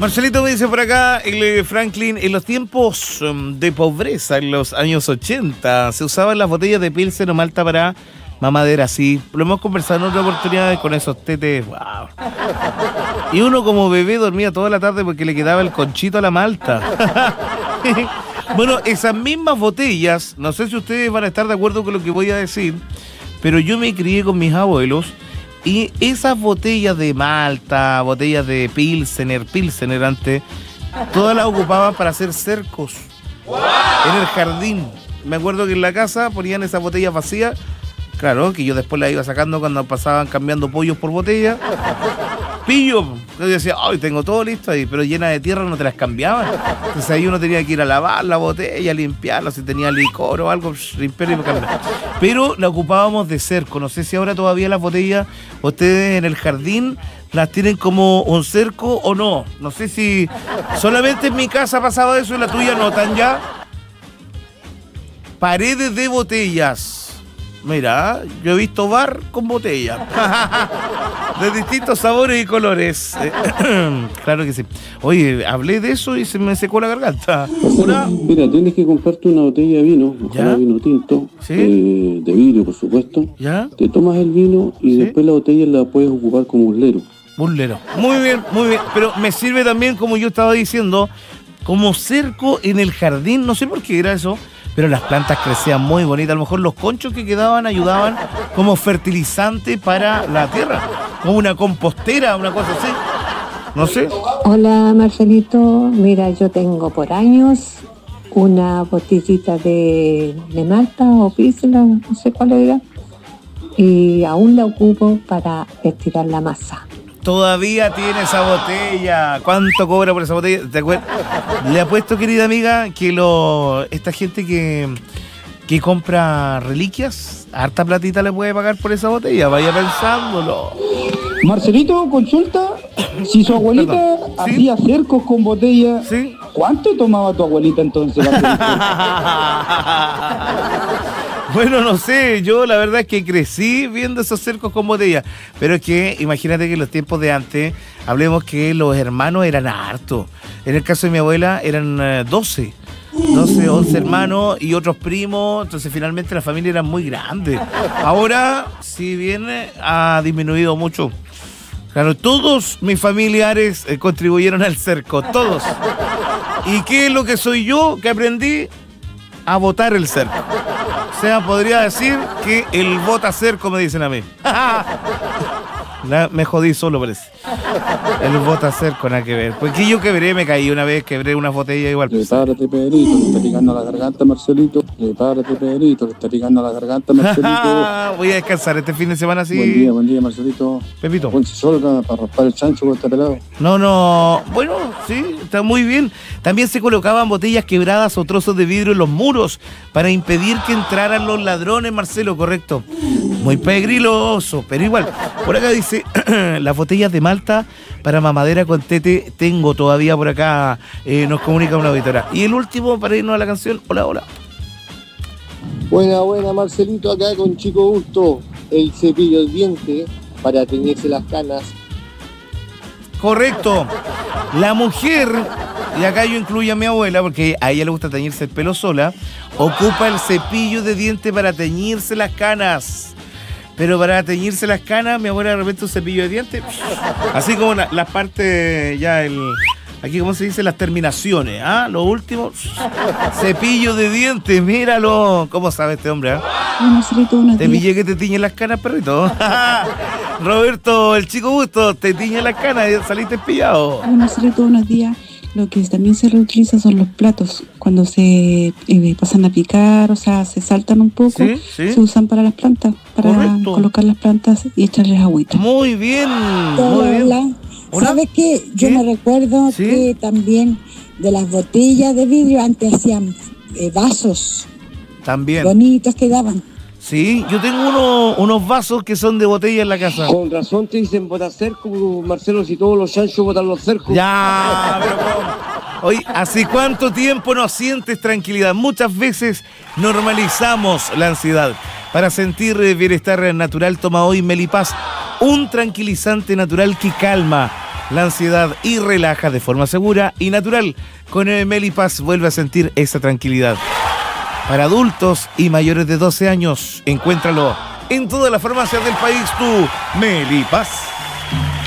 Marcelito me dice por acá, Franklin, en los tiempos de pobreza, en los años 80, se usaban las botellas de Pilsen o Malta para mamadera, sí. Lo hemos conversado en otras oportunidades con esos tetes, wow. Y uno como bebé dormía toda la tarde porque le quedaba el conchito a la malta. Bueno, esas mismas botellas, no sé si ustedes van a estar de acuerdo con lo que voy a decir, pero yo me crié con mis abuelos y esas botellas de Malta, botellas de Pilsener antes, todas las ocupaban para hacer cercos en el jardín. Me acuerdo que en la casa ponían esas botellas vacías, claro, que yo después las iba sacando cuando pasaban cambiando pollos por botella. Pillo, yo decía, ay, tengo todo listo ahí, pero llena de tierra no te las cambiaban. Entonces ahí uno tenía que ir a lavar la botella, limpiarla, si tenía licor o algo, limpiarla y cambiarla. Pero la ocupábamos de cerco. No sé si ahora todavía las botellas, ustedes en el jardín, las tienen como un cerco o no. No sé si solamente en mi casa pasaba eso y la tuya no, tan ya. Paredes de botellas. Mira, yo he visto bar con botella. De distintos sabores y colores. Claro que sí. Oye, hablé de eso y se me secó la garganta. Mira, tienes que comprarte una botella de vino, ojalá vino tinto, ¿sí? De vidrio, por supuesto. ¿Ya? Te tomas el vino y después la botella la puedes ocupar como muslero. Muslero. Muy bien, muy bien. Pero me sirve también, como yo estaba diciendo, como cerco en el jardín. No sé por qué era eso, pero las plantas crecían muy bonitas. A lo mejor los conchos que quedaban ayudaban como fertilizante para la tierra, como una compostera, una cosa así. No sé. Hola, Marcelito. Mira, yo tengo por años una botellita de Malta o Pilsen, no sé cuál era, y aún la ocupo para estirar la masa. Todavía tiene esa botella. ¿Cuánto cobra por esa botella? ¿Te acuerdas? Le apuesto, querida amiga, que esta gente que compra reliquias, harta platita le puede pagar por esa botella. Vaya pensándolo. Marcelito, consulta, si su abuelita hacía cercos con botella, ¿sí? ¿Cuánto tomaba tu abuelita entonces? Bueno, no sé, yo la verdad es que crecí viendo esos cercos con botella, pero es que imagínate que en los tiempos de antes, hablemos que los hermanos eran hartos. En el caso de mi abuela eran 12, 11 hermanos y otros primos, entonces finalmente la familia era muy grande. Ahora, si bien ha disminuido mucho, claro, todos mis familiares contribuyeron al cerco, todos. ¿Y qué es lo que soy yo que aprendí? A botar el cerco. O sea, podría decir que el bota cerco me dicen a mí. Me jodí solo, parece. El bota cerco, nada que ver. Porque yo quebré, me caí una vez, quebré unas botellas igual. Prepárate, Pedrito, que está picando a la garganta, Marcelito. Prepárate, Pedrito, que está picando a la garganta, Marcelito. Voy a descansar este fin de semana así. Buen día, Marcelito. Pepito. Ponte solo para raspar el chancho con este pelado. No. Bueno, sí, está muy bien. También se colocaban botellas quebradas o trozos de vidrio en los muros para impedir que entraran los ladrones, Marcelo, correcto. Muy pegriloso, pero igual. Por acá dice, las botellas de Malta para mamadera con tete tengo todavía por acá, nos comunica una auditora. Y el último, para irnos a la canción, hola. Buena, Marcelito, acá con Chico Gusto, el cepillo de diente para teñirse las canas. Correcto. La mujer, y acá yo incluyo a mi abuela, porque a ella le gusta teñirse el pelo sola, ocupa el cepillo de diente para teñirse las canas. Pero para teñirse las canas, mi abuela de repente un cepillo de dientes, así como las partes, aquí ¿cómo se dice? Las terminaciones, lo último, cepillo de dientes, míralo. ¿Cómo sabe este hombre? Te pillé que te tiñen las canas, perrito. Roberto, el Chico Gusto, te tiñe las canas y saliste pillado. Marcelito, buenos días. Lo que también se reutiliza son los platos. Cuando se pasan a picar, o sea, se saltan un poco, se usan para las plantas, para colocar las plantas y echarles agüita. Muy bien. Hola. ¿Sabes qué? Yo me recuerdo que también de las botellas de vidrio antes hacían vasos. También. Bonitos que daban. Sí, yo tengo unos vasos que son de botella en la casa. Con razón te dicen botar cerco, Marcelo, si todos los chanchos botan los cercos. Ya, pero oye, ¿hace cuánto tiempo no sientes tranquilidad? Muchas veces normalizamos la ansiedad. Para sentir bienestar natural, toma hoy Melipaz, un tranquilizante natural que calma, la ansiedad y relaja de forma segura y natural. Con el Melipaz vuelve a sentir esa tranquilidad. Para adultos y mayores de 12 años, encuéntralo en todas las farmacias del país, tu Melipaz.